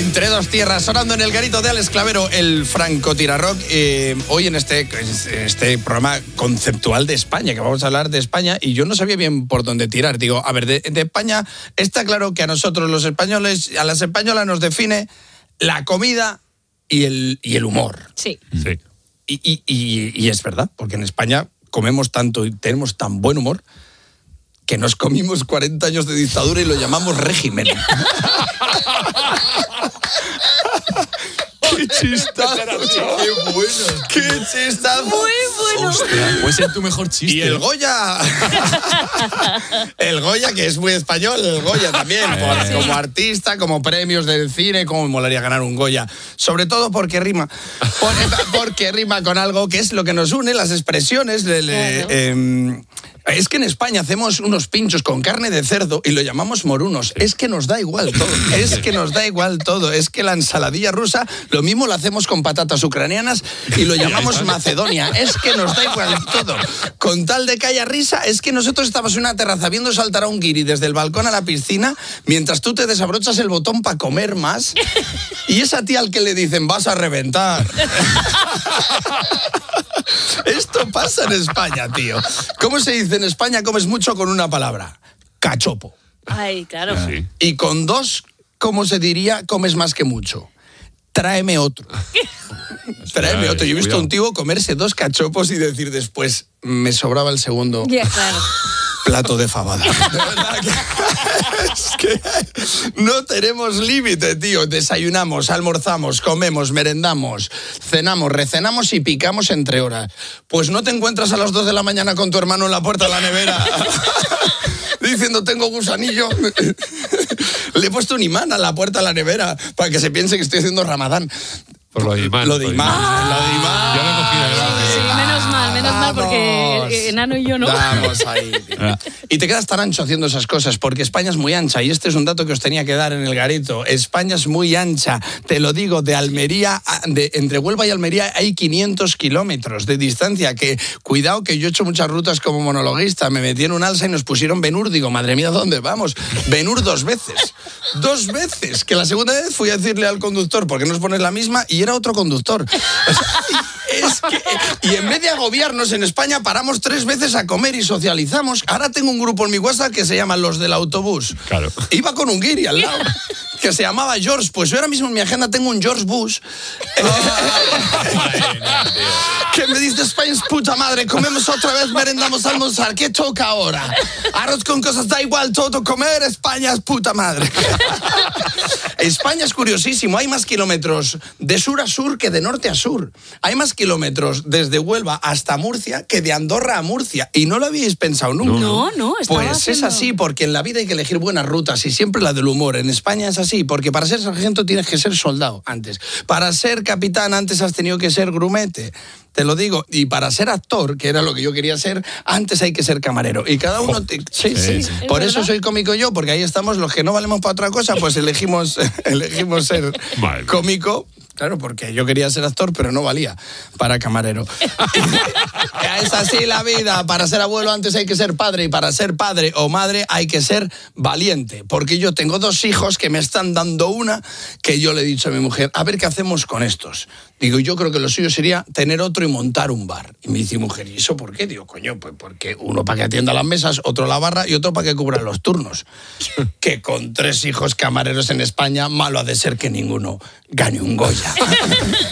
Entre dos tierras, sonando en el garito de Alex Clavero, el francotirarrock. Hoy en este programa conceptual de España, que vamos a hablar de España, y yo no sabía bien por dónde tirar. Digo, a ver, de España está claro que a nosotros los españoles, a las españolas nos define la comida y el humor. Sí. Y es verdad, porque en España comemos tanto y tenemos tan buen humor que nos comimos 40 años de dictadura y lo llamamos régimen. ¡Qué chistazo! ¡Qué bueno! ¡Qué chistazo! Muy bueno. Hostia, puede ser tu mejor chiste. Y el Goya. El Goya, que es muy español, el Goya también, como artista, como premios del cine, como me molaría ganar un Goya. Sobre todo porque rima. Porque rima con algo que es lo que nos une, las expresiones. Es que en España hacemos unos pinchos con carne de cerdo y lo llamamos morunos. Es que nos da igual todo. Es que nos da igual todo. Es que la ensaladilla rusa, lo mismo lo hacemos con patatas ucranianas y lo llamamos Macedonia. Es que nos da igual todo. Con tal de que haya risa, es que nosotros estamos en una terraza viendo saltar a un guiri desde el balcón a la piscina mientras tú te desabrochas el botón para comer más y esa tía al que le dicen vas a reventar. Esto pasa en España, tío. ¿Cómo se dice en España? Comes mucho con una palabra. Cachopo. Ay, claro. Sí. Y con dos, ¿cómo se diría? Comes más que mucho. Tráeme otro. Tráeme otro. Yo he visto a un tío comerse 2 cachopos y decir después, me sobraba el segundo. Ya, claro. Plato de fabada. De verdad que no tenemos límite, tío. Desayunamos, almorzamos, comemos, merendamos, cenamos, recenamos y picamos entre horas. Pues no te encuentras a las 2 de la mañana con tu hermano en la puerta de la nevera diciendo tengo gusanillo. Le he puesto un imán a la puerta de la nevera para que se piense que estoy haciendo Ramadán. Por lo de imán. Lo de imán. Lo de imán. Yo lo he cogido. Sí, menos mal, porque el enano y yo no. Vamos ahí, tío. Y te quedas tan ancho haciendo esas cosas, porque España es muy ancha, y este es un dato que os tenía que dar en el garito. España es muy ancha, te lo digo, de Almería, entre Huelva y Almería hay 500 kilómetros de distancia, que cuidado que yo he hecho muchas rutas como monologuista, me metí en un alza y nos pusieron Ben-Hur, digo, madre mía, ¿dónde vamos? Ben-Hur 2 veces. 2 veces, que la segunda vez fui a decirle al conductor, ¿por qué nos pones la misma? Y era otro conductor. Y en vez de agobiarnos en España, paramos 3 veces a comer y socializamos. Ahora tengo un grupo en mi WhatsApp que se llama Los del Autobús. Claro. Iba con un guiri al lado, que se llamaba George. Pues yo ahora mismo en mi agenda tengo un George Bush. Que me dice, España es puta madre, comemos otra vez, merendamos, almorzar. ¿Qué toca ahora? Arroz con cosas, da igual todo, comer, España es puta madre. España es curiosísimo, hay más kilómetros de sur a sur que de norte a sur. Hay más kilómetros desde Huelva hasta Murcia que de Andorra a Murcia. Y no lo habíais pensado nunca. No, estaba Pues haciendo... es así, porque en la vida hay que elegir buenas rutas y siempre la del humor. En España es así, porque para ser sargento tienes que ser soldado antes. Para ser capitán antes has tenido que ser grumete. Te lo digo, y para ser actor, que era lo que yo quería ser, antes hay que ser camarero. Y cada uno... Sí. Por eso soy cómico yo, porque ahí estamos los que no valemos para otra cosa, pues elegimos ser cómico. Claro, porque yo quería ser actor, pero no valía para camarero. Es así la vida. Para ser abuelo antes hay que ser padre, y para ser padre o madre hay que ser valiente. Porque yo tengo 2 hijos que me están dando una, que yo le he dicho a mi mujer, a ver qué hacemos con estos. Digo, yo creo que lo suyo sería tener otro y montar un bar. Y me dice mujer, ¿y eso por qué? Digo, coño, pues porque uno para que atienda las mesas, otro la barra y otro para que cubra los turnos. Que con 3 hijos camareros en España, malo ha de ser que ninguno gane un Goya.